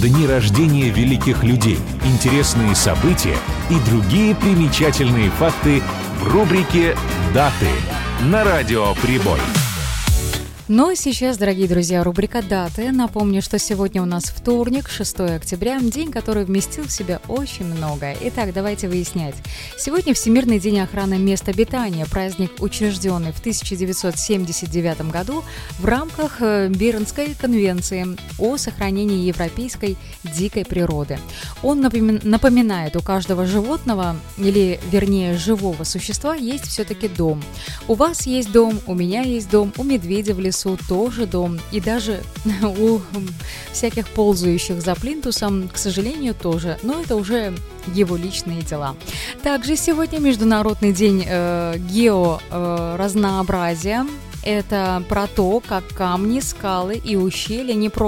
дни рождения великих людей, интересные события и другие примечательные факты в рубрике «Даты» на Радио Прибой. Ну и сейчас, дорогие друзья, рубрика «Даты». Напомню, что сегодня у нас вторник, 6 октября, день, который вместил в себя очень многое. Итак, давайте выяснять. Сегодня Всемирный день охраны мест обитания, праздник, учрежденный в 1979 году в рамках Бернской конвенции о сохранении европейской дикой природы. Он напоминает, у каждого животного, или вернее живого существа, есть все-таки дом. У вас есть дом, у меня есть дом, у медведя в лесу тоже дом, и даже у всяких ползающих за плинтусом, к сожалению, тоже, но это уже его личные дела. Также сегодня Международный день георазнообразия. Это про то, как камни, скалы и ущелья не просто